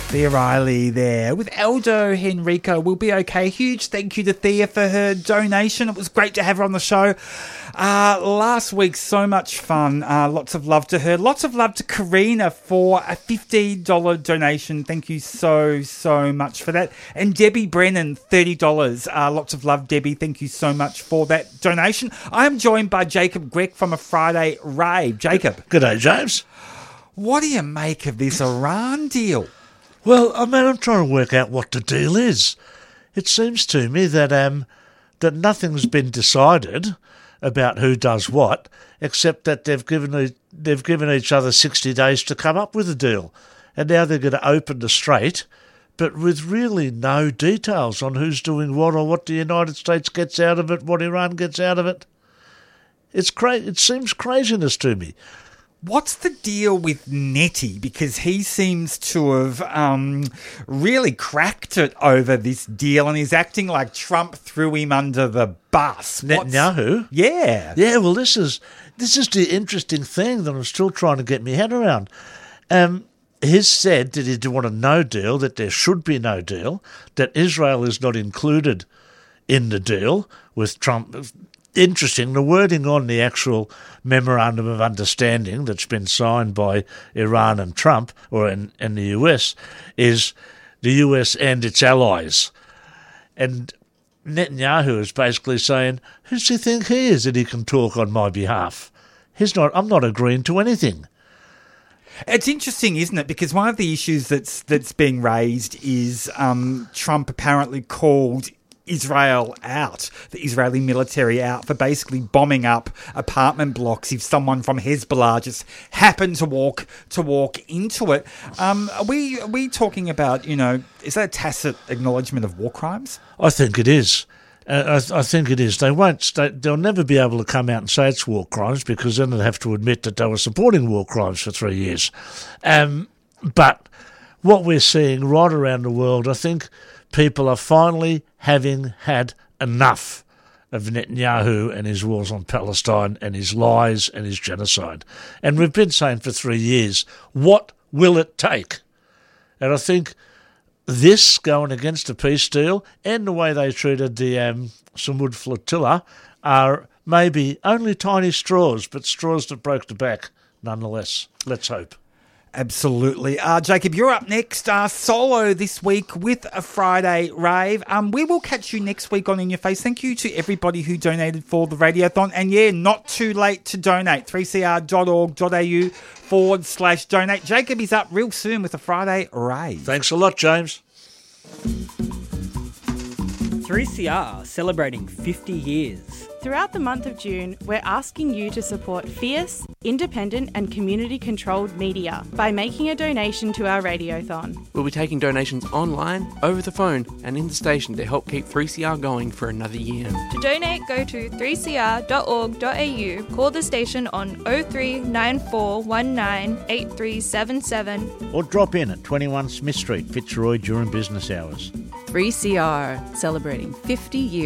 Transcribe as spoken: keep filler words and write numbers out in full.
Thea Riley there with Aldo Henrico. We'll be okay. Huge thank you to Thea for her donation. It was great to have her on the show. Uh, last week, so much fun. Uh, lots of love to her. Lots of love to Karina for a fifty dollars donation. Thank you so, so much for that. And Debbie Brennan, thirty dollars. Uh, lots of love, Debbie. Thank you so much for that donation. I am joined by Jacob Greck from a Friday Rave. Jacob. Good day, James. What do you make of this Iran deal? Well, I mean, I'm trying to work out what the deal is. It seems to me that um, that nothing's been decided about who does what, except that they've given e- they've given each other sixty days to come up with a deal, and now they're going to open the strait, but with really no details on who's doing what or what the United States gets out of it, what Iran gets out of it. It's cra- It seems craziness to me. What's the deal with Nettie? Because he seems to have um, really cracked it over this deal, and he's acting like Trump threw him under the bus. What's... Netanyahu? Yeah. Yeah, well, this is this is the interesting thing that I'm still trying to get my head around. Um, he's said that he want a no deal, that there should be no deal, that Israel is not included in the deal with Trump. Interesting, the wording on the actual memorandum of understanding that's been signed by Iran and Trump, or in, in the U S, is the U S and its allies. And Netanyahu is basically saying, who does he think he is that he can talk on my behalf? He's not. I'm not agreeing to anything. It's interesting, isn't it? Because one of the issues that's that's being raised is um, Trump apparently called Israel out, the Israeli military out, for basically bombing up apartment blocks if someone from Hezbollah just happened to walk to walk into it. Um, are we are we talking about, you know, is that a tacit acknowledgement of war crimes? I think it is. Uh, I, I think it is. They won't. Stay, they'll never be able to come out and say it's war crimes, because then they'll have to admit that they were supporting war crimes for three years. Um, but what we're seeing right around the world, I think people are finally having had enough of Netanyahu and his wars on Palestine and his lies and his genocide. And we've been saying for three years, what will it take? And I think this going against the peace deal and the way they treated the um, Samud flotilla are maybe only tiny straws, but straws that broke the back nonetheless. Let's hope. Absolutely. Uh, Jacob, you're up next, uh, solo this week with a Friday Rave. Um, we will catch you next week on In Your Face. Thank you to everybody who donated for the Radiothon. And yeah, not too late to donate. three c r dot org dot a u forward slash donate. Jacob is up real soon with a Friday Rave. Thanks a lot, James. three C R celebrating fifty years. Throughout the month of June, we're asking you to support fierce, independent and community-controlled media by making a donation to our Radiothon. We'll be taking donations online, over the phone and in the station to help keep three C R going for another year. To donate, go to three c r dot org dot a u, call the station on oh three nine four one nine eight three seven seven or drop in at twenty-one Smith Street, Fitzroy during business hours. three C R, celebrating fifty years.